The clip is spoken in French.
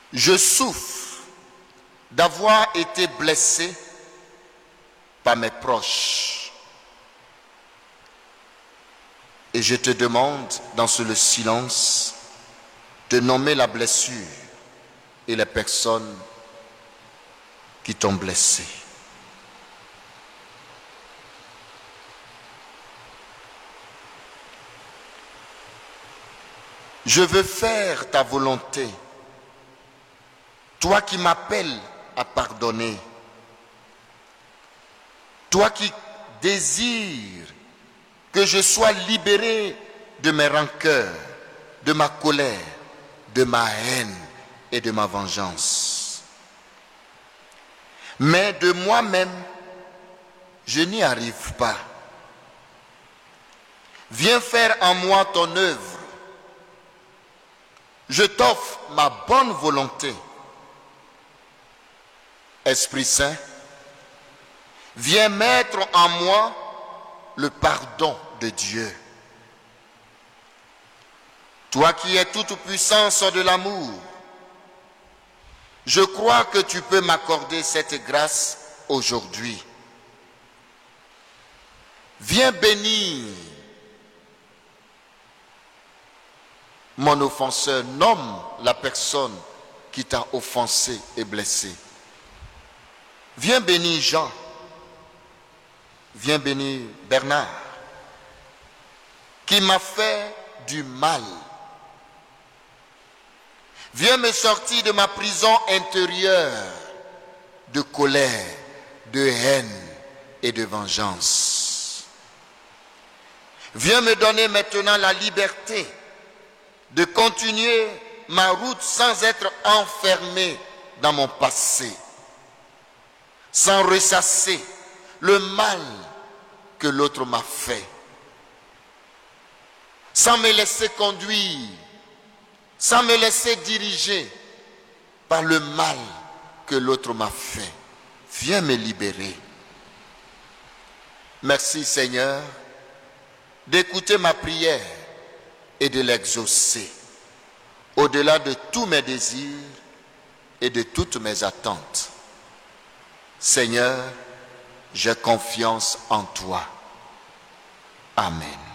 Je souffre d'avoir été blessé par mes proches. Et je te demande, dans le silence, de nommer la blessure et les personnes qui t'ont blessé. Je veux faire ta volonté, toi qui m'appelles à pardonner, toi qui désires que je sois libéré de mes rancœurs, de ma colère, de ma haine et de ma vengeance. Mais de moi-même, je n'y arrive pas. Viens faire en moi ton œuvre. Je t'offre ma bonne volonté. Esprit Saint, viens mettre en moi le pardon de Dieu. Toi qui es toute puissance de l'amour, je crois que tu peux m'accorder cette grâce aujourd'hui. Viens bénir mon offenseur, nomme la personne qui t'a offensé et blessé. Viens bénir Jean. Viens bénir Bernard, qui m'a fait du mal. Viens me sortir de ma prison intérieure de colère, de haine et de vengeance. Viens me donner maintenant la liberté de continuer ma route sans être enfermé dans mon passé, sans ressasser le mal que l'autre m'a fait, sans me laisser conduire, sans me laisser diriger par le mal que l'autre m'a fait. Viens me libérer. Merci Seigneur d'écouter ma prière et de l'exaucer, au-delà de tous mes désirs et de toutes mes attentes. Seigneur, j'ai confiance en toi. Amen.